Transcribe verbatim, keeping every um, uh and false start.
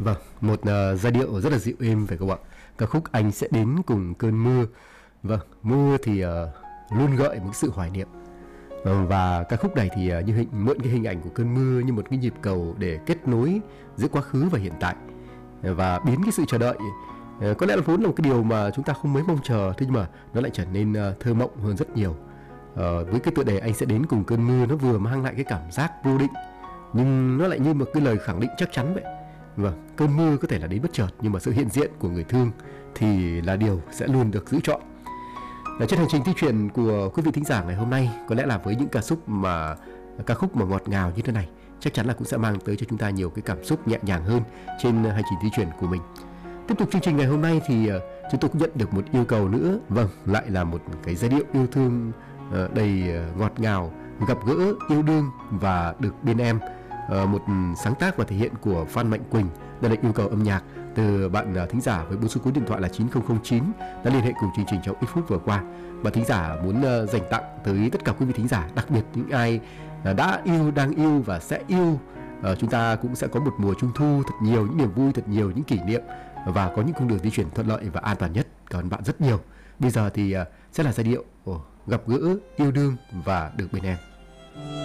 Vâng, một uh, giai điệu rất là dịu êm phải không ạ? Ca khúc Anh Sẽ Đến Cùng Cơn Mưa. Vâng, mưa thì uh, luôn gợi một sự hoài niệm. Ờ, và ca khúc này thì uh, như hình mượn cái hình ảnh của cơn mưa như một cái nhịp cầu để kết nối giữa quá khứ và hiện tại, và biến cái sự chờ đợi uh, có lẽ là vốn là một cái điều mà chúng ta không mấy mong chờ, thế nhưng mà nó lại trở nên uh, thơ mộng hơn rất nhiều. Uh, với cái tựa đề Anh Sẽ Đến Cùng Cơn Mưa, nó vừa mang lại cái cảm giác vô định, nhưng nó lại như một cái lời khẳng định chắc chắn vậy. Vâng, cơn mưa có thể là đến bất chợt, nhưng mà sự hiện diện của người thương thì là điều sẽ luôn được giữ trọn. Là trên hành trình thi chuyển của quý vị thính giả ngày hôm nay, có lẽ là với những ca khúc mà ca khúc mà ngọt ngào như thế này, chắc chắn là cũng sẽ mang tới cho chúng ta nhiều cái cảm xúc nhẹ nhàng hơn trên hành trình thi chuyển của mình. Tiếp tục chương trình ngày hôm nay thì chúng tôi cũng nhận được một yêu cầu nữa. Vâng, lại là một cái giai điệu yêu thương đầy ngọt ngào, gặp gỡ, yêu đương và được bên em. Một sáng tác và thể hiện của Phan Mạnh Quỳnh. Đây là yêu cầu âm nhạc từ bạn thính giả với bốn số cuối điện thoại là chín không không chín đã liên hệ cùng chương trình trong ít phút vừa qua. Và thính giả muốn dành tặng tới tất cả quý vị thính giả, đặc biệt những ai đã yêu, đang yêu và sẽ yêu. Chúng ta cũng sẽ có một mùa trung thu thật nhiều những niềm vui, thật nhiều những kỷ niệm, và có những cung đường di chuyển thuận lợi và an toàn nhất. Cảm ơn bạn rất nhiều. Bây giờ thì sẽ là giai điệu Gặp Gỡ, Yêu Đương và Được Bên Em.